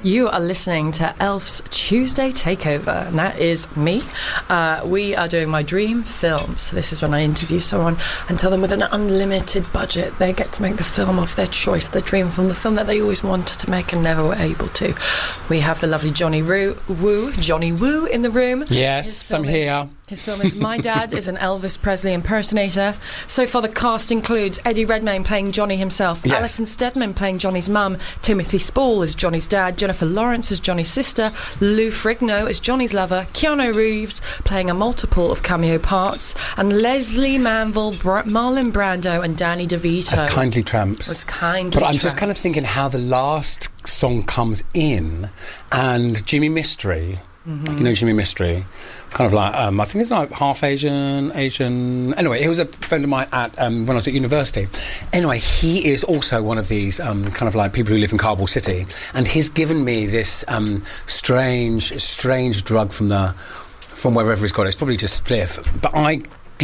You are listening to Elf's Tuesday Takeover, and that is me. We are doing my dream film. So this is when I interview someone and tell them with an unlimited budget they get to make the film of their choice, the dream film, the film that they always wanted to make and never were able to. We have the lovely Johnny Woo in the room. Yes, I'm here. His film is My Dad is an Elvis Presley impersonator. So far the cast includes Eddie Redmayne playing Johnny himself, yes. Alison Steadman playing Johnny's mum, Timothy Spall as Johnny's dad, Jennifer Lawrence as Johnny's sister, Lou Ferrigno as Johnny's lover, Keanu Reeves playing a multiple of cameo parts, and Leslie Manville, Marlon Brando and Danny DeVito as Kindly Tramps. But I'm just kind of thinking how the last song comes in, and Jimmy Mystery. Mm-hmm. You know Jimmy Mystery, kind of like I think it's like half Asian. Anyway, he was a friend of mine at when I was at university. Anyway, he is also one of these kind of like people who live in Kabul City, and he's given me this strange drug from wherever he's got it. It's probably just spliff, but I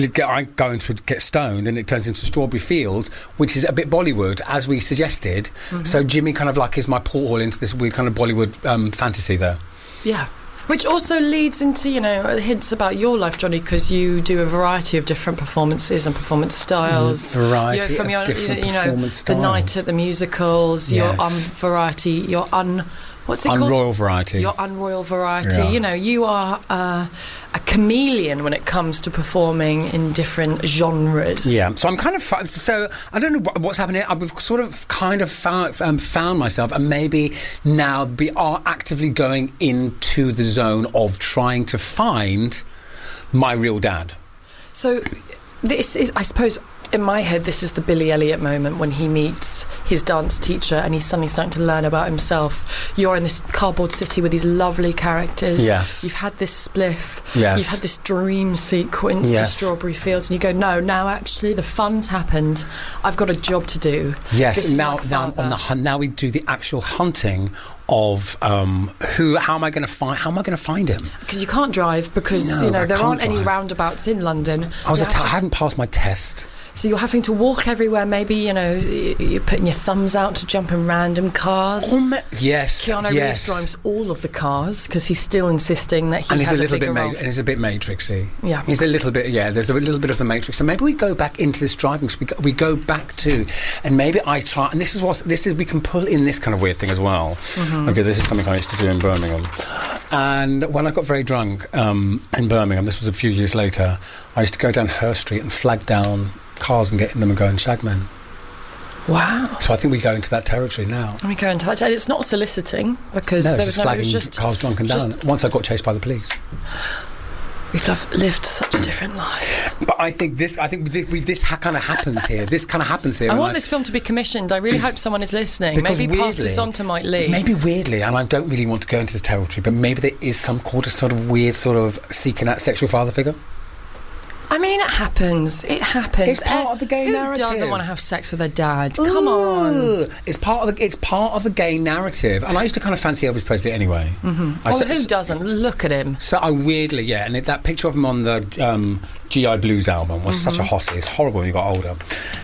go into get stoned and it turns into Strawberry Fields, which is a bit Bollywood, as we suggested. Mm-hmm. So Jimmy kind of like is my porthole into this weird kind of Bollywood fantasy there. Yeah. Which also leads into, hints about your life, Johnny, because you do a variety of different performances and performance styles. Variety of different performance styles. The night at the musicals, yes. Your variety, what's it called? Unroyal variety. Your unroyal variety. Yeah. You are a chameleon when it comes to performing in different genres. Yeah, so I'm kind of... So, I don't know what's happening. I've sort of kind of found myself, and maybe now we are actively going into the zone of trying to find my real dad. So, this is, I suppose... In my head, this is the Billy Elliot moment when he meets his dance teacher and he's suddenly starting to learn about himself. You're in this cardboard city with these lovely characters. Yes. You've had this spliff. Yes. You've had this dream sequence to Strawberry Fields, and you go, no, now actually the fun's happened. I've got a job to do. Yes. Now on the hunt. Now we do the actual hunting of how am I going to find him? Because you can't drive because there aren't any roundabouts in London. I hadn't passed my test. So you're having to walk everywhere. Maybe, you're putting your thumbs out to jump in random cars. Yes. Keanu Reeves drives all of the cars because he's still insisting that he has a bigger role. And he's a bit Matrixy. Yeah. He's a little bit, there's a little bit of the Matrix. So maybe we go back into this driving. We go back to, and maybe I try, and this is we can pull in this kind of weird thing as well. Mm-hmm. Okay, this is something I used to do in Birmingham. And when I got very drunk in Birmingham, this was a few years later, I used to go down Her Street and flag down cars and get in them and go and shag men. Wow. So I think we go into that territory now. We go into that territory. It's not soliciting because there was flagging cars drunk and down. Once I got chased by the police. We've lived such different lives. But I think this kind of happens here. This kind of happens here. I want this film to be commissioned. I really hope someone is listening. Maybe pass this on to Mike Lee. Maybe weirdly, and I don't really want to go into this territory, but maybe there is some sort of weird sort of seeking out sexual father figure. I mean, it happens. It happens. It's part of the gay narrative. Who doesn't want to have sex with their dad? Come on. It's part of the gay narrative. And I used to kind of fancy Elvis Presley anyway. Mm-hmm. Who doesn't? Look at him. So I weirdly, and that picture of him on the GI Blues album was such a hottie. It's horrible when you got older.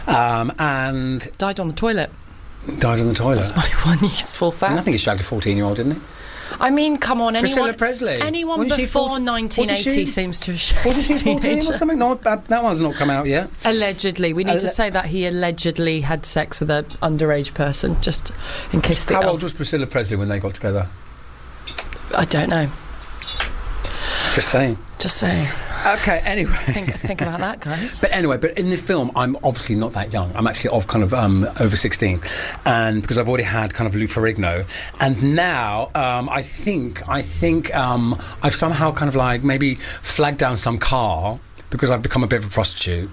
And died on the toilet. That's my one useful fact. And I think he shagged a 14-year-old, didn't he? I mean, come on, Priscilla Presley. Anyone before 1980 seems to have shagged a teenager. Or something? No, that one's not come out yet. Allegedly. We need to say that he allegedly had sex with an underage person, just in case How old was Priscilla Presley when they got together? I don't know. Just saying. Okay, anyway. Think about that, guys. But anyway, in this film, I'm obviously not that young. I'm actually of kind of over 16. And because I've already had kind of Lou Ferrigno. And now, I think I've somehow kind of like maybe flagged down some car because I've become a bit of a prostitute.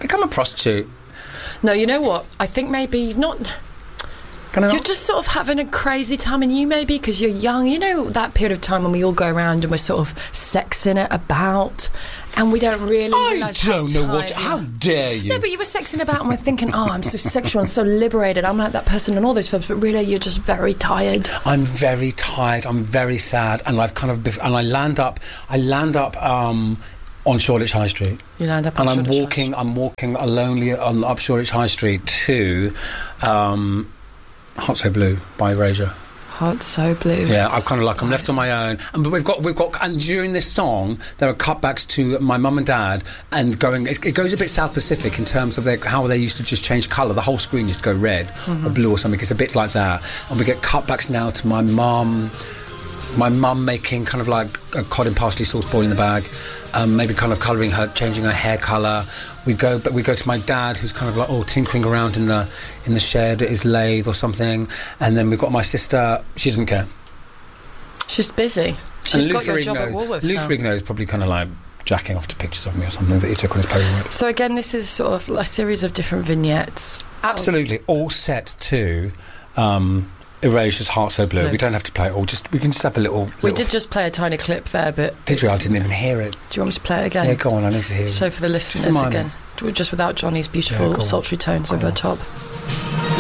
No, you know what? I think maybe not... You're just sort of having a crazy time, and you maybe because you're young, that period of time when we all go around and we're sort of sexing it about, and we don't really realise how dare you? No, but you were sexing about and we're thinking, I'm so sexual and so liberated, I'm like that person in all those films, but really you're just very tired. I'm very tired, I'm very sad, and I've kind of I land up on Shoreditch High Street. You land up on Shoreditch High Street. I'm walking lonely up Shoreditch High Street to Hot So Blue by Erasure. Heart So Blue. Yeah, I'm left on my own. But we've got, and during this song, there are cutbacks to my mum and dad, and it goes a bit South Pacific in terms of how they used to just change colour. The whole screen used to go red or blue or something. It's a bit like that. And we get cutbacks now to my mum making kind of like a cod and parsley sauce boil in the bag, maybe kind of changing her hair colour. We go to my dad, who's kind of like tinkering around in the shed at his lathe or something, and then we've got my sister. She doesn't care. She's busy. She's got your job at Woolworths. Lou Ferrigno is probably kind of like jacking off to pictures of me or something that he took on his Polaroid. So again, this is sort of a series of different vignettes. Absolutely, all set to Erasure's Heart So Blue. We don't have to play it all. We can just have a little. We did just play a tiny clip there, but did we? I didn't even hear it. Do you want me to play it again? Yeah, go on. I need to hear it. So for the listeners again, just without Johnny's beautiful sultry tones over the top.